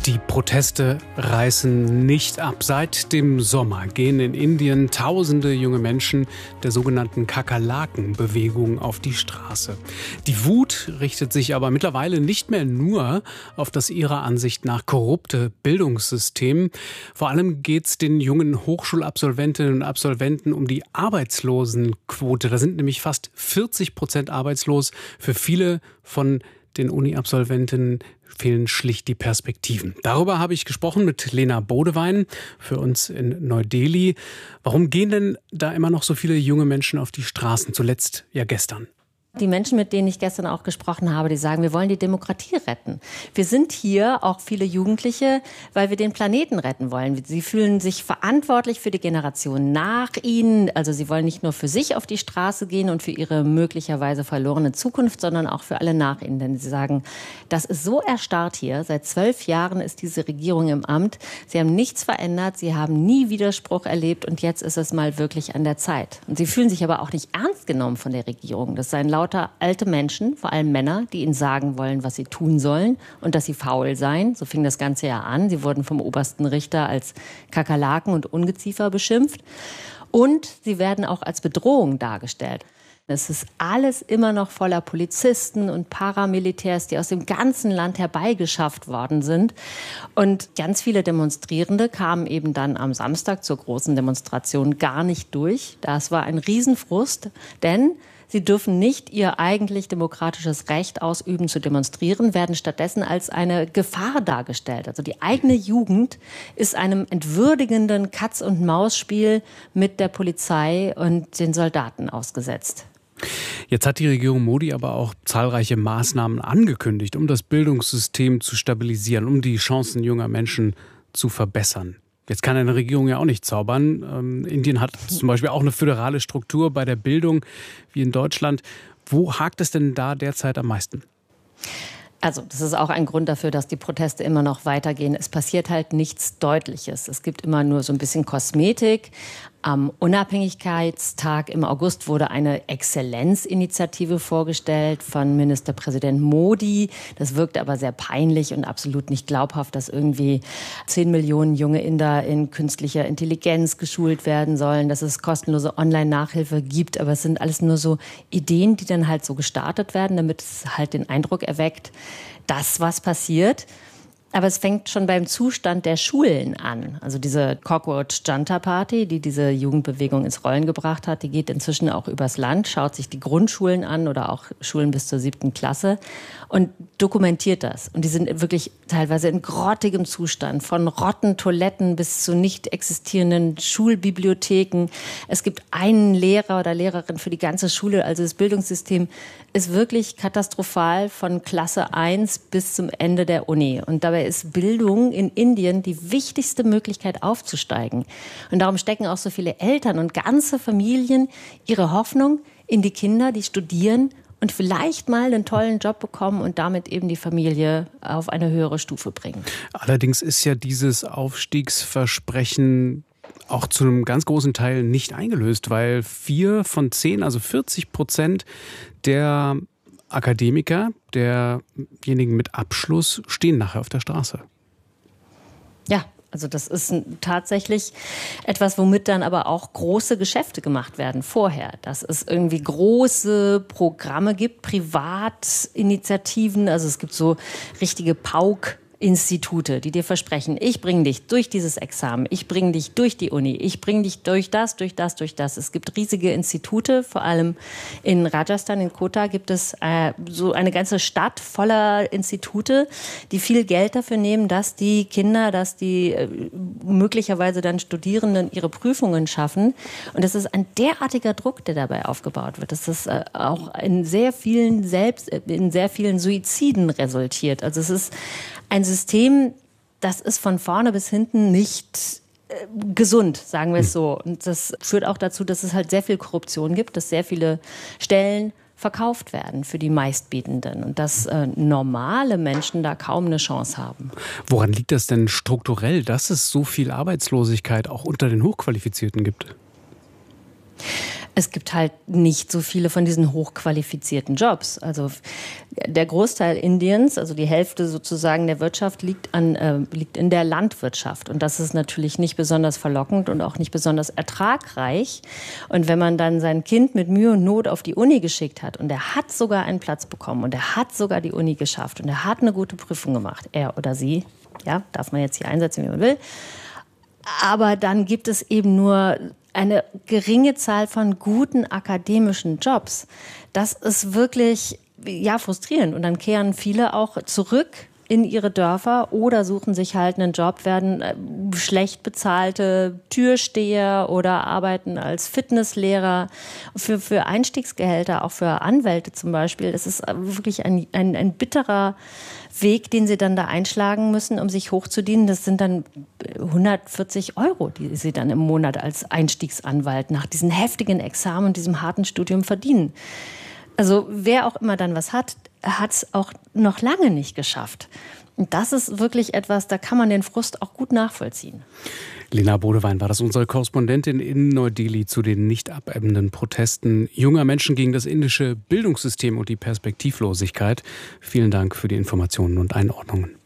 Die Proteste reißen nicht ab. Seit dem Sommer gehen in Indien tausende junge Menschen der sogenannten Kakerlaken-Bewegung auf die Straße. Die Wut richtet sich aber mittlerweile nicht mehr nur auf das ihrer Ansicht nach korrupte Bildungssystem. Vor allem geht es den jungen Hochschulabsolventinnen und Absolventen um die Arbeitslosenquote. Da sind nämlich fast 40% arbeitslos. Für viele von den Uni-Absolventinnen fehlen schlicht die Perspektiven. Darüber habe ich gesprochen mit Lena Bodewein für uns in Neu-Delhi. Warum gehen denn da immer noch so viele junge Menschen auf die Straßen? Zuletzt ja gestern. Die Menschen, mit denen ich gestern auch gesprochen habe, die sagen, wir wollen die Demokratie retten. Wir sind hier, auch viele Jugendliche, weil wir den Planeten retten wollen. Sie fühlen sich verantwortlich für die Generation nach ihnen. Also sie wollen nicht nur für sich auf die Straße gehen und für ihre möglicherweise verlorene Zukunft, sondern auch für alle nach ihnen. Denn sie sagen, das ist so erstarrt hier. Seit 12 Jahren ist diese Regierung im Amt. Sie haben nichts verändert. Sie haben nie Widerspruch erlebt. Und jetzt ist es mal wirklich an der Zeit. Und sie fühlen sich aber auch nicht ernst genommen von der Regierung. Das seien lauter alte Menschen, vor allem Männer, die ihnen sagen wollen, was sie tun sollen und dass sie faul seien. So fing das Ganze ja an. Sie wurden vom obersten Richter als Kakerlaken und Ungeziefer beschimpft. Und sie werden auch als Bedrohung dargestellt. Es ist alles immer noch voller Polizisten und Paramilitärs, die aus dem ganzen Land herbeigeschafft worden sind. Und ganz viele Demonstrierende kamen eben dann am Samstag zur großen Demonstration gar nicht durch. Das war ein Riesenfrust, denn sie dürfen nicht ihr eigentlich demokratisches Recht ausüben zu demonstrieren, werden stattdessen als eine Gefahr dargestellt. Also die eigene Jugend ist einem entwürdigenden Katz-und-Maus-Spiel mit der Polizei und den Soldaten ausgesetzt. Jetzt hat die Regierung Modi aber auch zahlreiche Maßnahmen angekündigt, um das Bildungssystem zu stabilisieren, um die Chancen junger Menschen zu verbessern. Jetzt kann eine Regierung ja auch nicht zaubern. Indien hat zum Beispiel auch eine föderale Struktur bei der Bildung wie in Deutschland. Wo hakt es denn da derzeit am meisten? Also das ist auch ein Grund dafür, dass die Proteste immer noch weitergehen. Es passiert halt nichts Deutliches. Es gibt immer nur so ein bisschen Kosmetik. Am Unabhängigkeitstag im August wurde eine Exzellenzinitiative vorgestellt von Ministerpräsident Modi. Das wirkte aber sehr peinlich und absolut nicht glaubhaft, dass irgendwie 10 Millionen junge Inder in künstlicher Intelligenz geschult werden sollen, dass es kostenlose Online-Nachhilfe gibt. Aber es sind alles nur so Ideen, die dann halt so gestartet werden, damit es halt den Eindruck erweckt, dass was passiert. Aber es fängt schon beim Zustand der Schulen an. Also diese Cockroach Junta Party, die diese Jugendbewegung ins Rollen gebracht hat, die geht inzwischen auch übers Land, schaut sich die Grundschulen an oder auch Schulen bis zur 7. Klasse und dokumentiert das. Und die sind wirklich teilweise in grottigem Zustand, von Rottentoiletten bis zu nicht existierenden Schulbibliotheken. Es gibt einen Lehrer oder Lehrerin für die ganze Schule. Also das Bildungssystem ist wirklich katastrophal von Klasse 1 bis zum Ende der Uni. Und dabei ist Bildung in Indien die wichtigste Möglichkeit aufzusteigen. Und darum stecken auch so viele Eltern und ganze Familien ihre Hoffnung in die Kinder, die studieren und vielleicht mal einen tollen Job bekommen und damit eben die Familie auf eine höhere Stufe bringen. Allerdings ist ja dieses Aufstiegsversprechen auch zu einem ganz großen Teil nicht eingelöst, weil 4 von 10, also 40% der Akademiker, derjenigen mit Abschluss, stehen nachher auf der Straße. Ja, also das ist tatsächlich etwas, womit dann aber auch große Geschäfte gemacht werden vorher. Dass es irgendwie große Programme gibt, Privatinitiativen, also es gibt so richtige Institute, die dir versprechen, ich bringe dich durch dieses Examen, ich bringe dich durch die Uni, ich bringe dich durch das, durch das, durch das. Es gibt riesige Institute, vor allem in Rajasthan, in Kota gibt es so eine ganze Stadt voller Institute, die viel Geld dafür nehmen, dass die Kinder, dass die möglicherweise dann Studierenden ihre Prüfungen schaffen. Und es ist ein derartiger Druck, der dabei aufgebaut wird, dass das auch in sehr vielen Suiziden resultiert. Also es ist ein System, das ist von vorne bis hinten nicht gesund, sagen wir es so. Und das führt auch dazu, dass es halt sehr viel Korruption gibt, dass sehr viele Stellen verkauft werden für die Meistbietenden und dass normale Menschen da kaum eine Chance haben. Woran liegt das denn strukturell, dass es so viel Arbeitslosigkeit auch unter den Hochqualifizierten gibt? Es gibt halt nicht so viele von diesen hochqualifizierten Jobs. Also der Großteil Indiens, also die Hälfte sozusagen der Wirtschaft, liegt in der Landwirtschaft. Und das ist natürlich nicht besonders verlockend und auch nicht besonders ertragreich. Und wenn man dann sein Kind mit Mühe und Not auf die Uni geschickt hat und er hat sogar einen Platz bekommen und er hat sogar die Uni geschafft und er hat eine gute Prüfung gemacht, er oder sie, ja, darf man jetzt hier einsetzen, wie man will. Aber dann gibt es eben nur eine geringe Zahl von guten akademischen Jobs. Das ist wirklich, ja, frustrierend. Und dann kehren viele auch zurück in ihre Dörfer oder suchen sich halt einen Job, werden schlecht bezahlte Türsteher oder arbeiten als Fitnesslehrer. Für Einstiegsgehälter, auch für Anwälte zum Beispiel, das ist wirklich ein bitterer Weg, den sie dann da einschlagen müssen, um sich hochzudienen. Das sind dann 140 €, die sie dann im Monat als Einstiegsanwalt nach diesem heftigen Examen und diesem harten Studium verdienen. Also wer auch immer dann was hat es auch noch lange nicht geschafft. Und das ist wirklich etwas, da kann man den Frust auch gut nachvollziehen. Lena Bodewein war das, unsere Korrespondentin in Neu-Delhi zu den nicht abebbenden Protesten junger Menschen gegen das indische Bildungssystem und die Perspektivlosigkeit. Vielen Dank für die Informationen und Einordnungen.